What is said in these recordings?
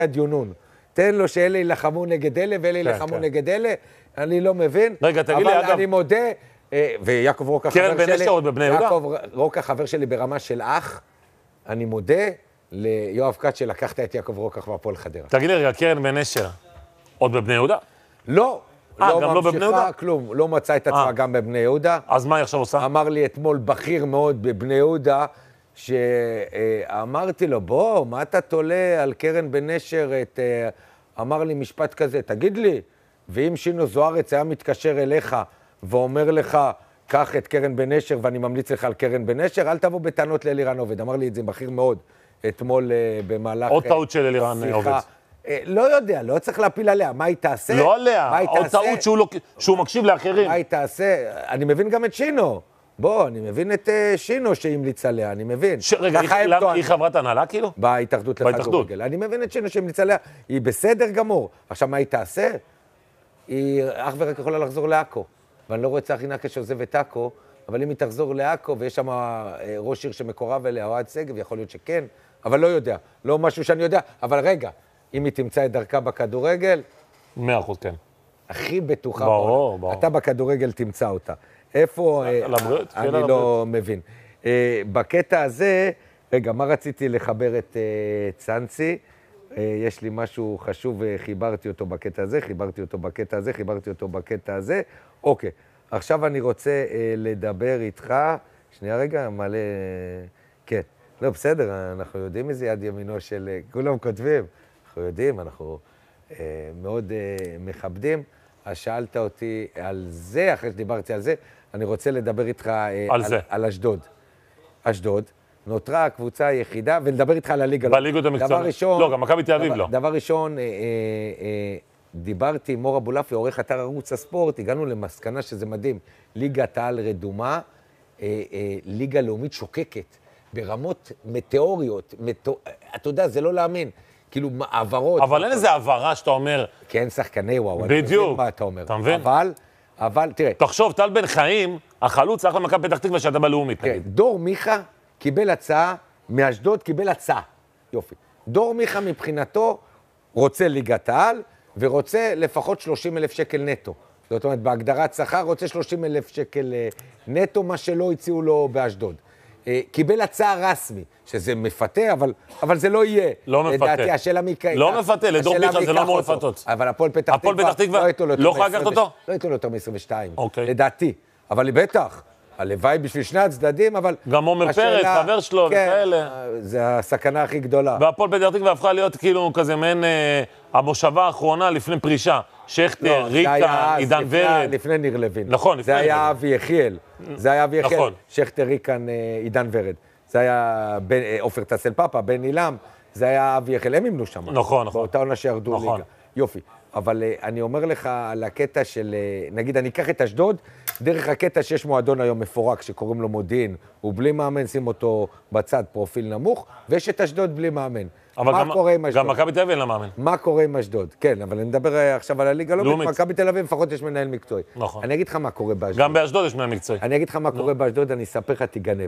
הדיונון. תן לו שאלה ילחמו נגד אלה ואלה ילחמו נגד אלה, אני לא מבין. רגע, תגיד לי, אגב... אבל אני מודה, ויעקב רוקה חבר שלי... קרן בן נשר עוד בבני יהודה? יעקב רוקה חבר שלי ברמה של אח, אני מודה ליואב כץ שלקחת את יעקב רוקה והפועל חדרה. תגיד לי רגע, קרן בן נשר, עוד בבני יהודה? לא. גם לא בבני יהודה? כלום, לא מצא את עצמה גם בבני יהודה. אז מה היא עכשיו עושה? אמר לי אתמול בכיר מאוד בבני יהודה, שאמרתי לו, בוא, מה אתה תולה על קרן בן נשר? אמר לי משפט כזה, תגיד לי, ואם שינו זוארץ היה מתקשר אליך ואומר לך, קח את קרן בן נשר ואני ממליץ לך על קרן בן נשר, אל תבוא בטענות לאלירן עובד. אמר לי את זה בכיר מאוד אתמול במהלך... עוד טעות של אלירן עובד. לא יודע, לא צריך להפיל עליה, מה היא תעשה? לא עליה, עוד טעות שהוא מקשיב לאחרים. מה היא תעשה? אני מבין גם את שינו. בוא, אני מבין את שינו שהמליץ עליה, אני מבין. רגע, היא חברת הנהלה כאילו? בהתאחדות לכדורגל. אני מבין את שינו שהמליץ עליה, היא בסדר גמור. עכשיו, מה היא תעשה? היא אך ורק יכולה לחזור לעכו. ואני לא רואה צחי נקש שעוזב את עכו, אבל אם היא תחזור לעכו, ויש שם ראש עיר שמקורב אליה, אוהד שגב, יכול להיות שכן, אבל לא יודע. לא משהו שאני יודע. אבל רגע, אם היא תמצא את דרכה בכדורגל... 100% כן. הכי בטוחה. ברור. אתה בכדורגל תמצא אותה. איפה... אני לא מבין. בקטע הזה, רגע, מה רציתי לחבר את צאנצי? יש לי משהו חשוב וחיברתי אותו בקטע הזה, חיברתי אותו בקטע הזה. אוקיי, עכשיו אני רוצה לדבר איתך. שנייה רגע, מלא... כן. לא, בסדר, אנחנו יודעים איזה יד ימינו של... כולם כותבים. אנחנו יודעים, אנחנו מאוד מכבדים. אז שאלת אותי על זה, אחרי שדיברתי על זה, אני רוצה לדבר איתך על אשדוד. אשדוד, נותרה הקבוצה היחידה, ולדבר איתך על הליגה. בליגות המקצועיות. לא, גם מכבי תל אביב לא. דבר ראשון, דיברתי עם מור אבולעפיה, עורך אתר ערוץ הספורט, הגענו למסקנה שזה מדהים. ליגת העל רדומה, ליגה לאומית שוקקת, ברמות מטאוריות, אתה יודע, זה לא להאמין. כאילו מעברות. אבל אין איזה העברה שאתה אומר... כן, שחקני וואו. בדיוק. מה אתה אומר? אתה מבין? אבל, תראה. תחשוב, טל בן חיים, החלוץ הלך למכבי פתח תקווה שאתה בלאומית. דור מיכה קיבל הצעה, מאשדוד קיבל הצעה. יופי. דור מיכה מבחינתו רוצה ליגת העל, ורוצה לפחות 30,000 שקל נטו. זאת אומרת, בהגדרת שכר רוצה 30,000 שקל נטו, מה שלא הציעו לו באשדוד. קיבל הצעה רסמי, שזה מפתה, אבל זה לא יהיה. לא מפתה. לדעתי, השאלה מי... לא מפתה, לדור מיכה זה לא אמור לפתות. אבל הפועל פתח תקווה לא יכול לקחת אותו? לא ייתנו לו יותר מ-22. אוקיי. לדעתי. אבל בטח, הלוואי בשביל שני הצדדים, אבל... גם עומר פרץ, חבר שלו וכאלה. זה הסכנה הכי גדולה. והפועל פתח תקווה הפכה להיות כאילו כזה מעין המושבה האחרונה לפני פרישה. שכטר, ריקה, עידן ורד. לפני ניר לוין. נכון, זה היה אבי יחיאל. נכון. שכטר, ריקן, עידן ורד. זה היה עופר טסל פאפה, בן אילם. זה היה אבי יחיאל. הם ימנו שם. נכון. באותה עונה שירדו ליגה. יופי. אבל אני אומר לך על הקטע של, נגיד, אני אקח את אשדוד, דרך הקטע שיש מועדון היום מפורק, שקוראים לו מודיעין, הוא בלי מאמן, שים אותו בצד, פרופיל נמוך, ויש את אשדוד בלי מאמן. מה קורה עם אשדוד? גם מכבי תל אביב אין לה מאמן. מה קורה עם אשדוד? כן, אבל אני מדבר עכשיו על הליגה, לא מכבי תל אביב, לפחות יש מנהל מקצועי. נכון. אני אגיד לך מה קורה באשדוד. גם באשדוד יש מנהל מקצועי. אני אגיד לך מה קורה באשדוד, אני אספר לך, תיגנב.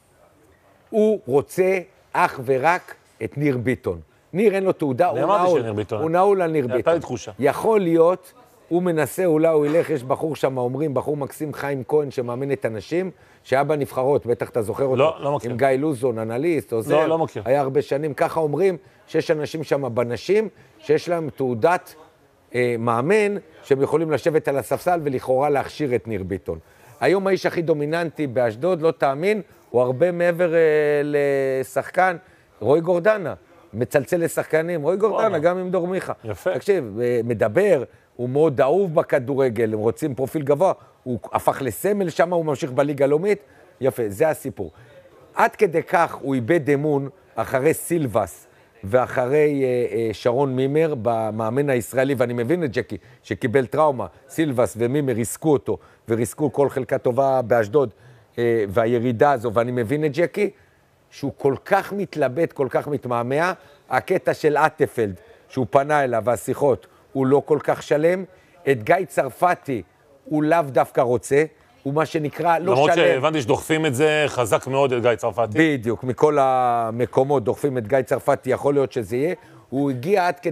הוא רוצה אך ורק את ניר ביטון. ניר אין לו תעודה, הוא נעול על ניר ביטון. יכול להיות, הוא מנסה, אולי הוא ילך, יש בחור שם, אומרים, בחור מקסים חיים כהן שמאמן את אנשים, שהיה בנבחרות, בטח אתה זוכר אותו, לא מכיר. עם גיא לוזון, אנליסט, עוזר, לא מכיר. היה הרבה שנים, ככה אומרים שיש אנשים שם בנשים, שיש להם תעודת מאמן, שהם יכולים לשבת על הספסל ולכאורה להכשיר את ניר ביטון. היום האיש הכי דומיננטי באשדוד, לא תאמין, הוא הרבה מעבר לשחקן, רועי גורדנה. מצלצל לשחקנים, רועי גורדנה, גם עם דור מיכה. יפה. תקשיב, מדבר, הוא מאוד אהוב בכדורגל, הם רוצים פרופיל גבוה, הוא הפך לסמל, שם הוא ממשיך בליגה הלאומית, יפה, זה הסיפור. עד כדי כך הוא איבד אמון אחרי סילבס ואחרי שרון מימר במאמן הישראלי, ואני מבין את ג'קי, שקיבל טראומה, סילבס ומימר ריסקו אותו, וריסקו כל חלקה טובה באשדוד, והירידה הזו, ואני מבין את ג'קי, שהוא כל כך מתלבט, כל כך מתמהמה, הקטע של אטפלד, שהוא פנה אליו, והשיחות, הוא לא כל כך שלם, את גיא צרפתי, הוא לאו דווקא רוצה, הוא מה שנקרא לא שלם. למרות שהבנתי שדוחפים את זה חזק מאוד את גיא צרפתי. בדיוק, מכל המקומות דוחפים את גיא צרפתי, יכול להיות שזה יהיה, הוא הגיע עד כדי...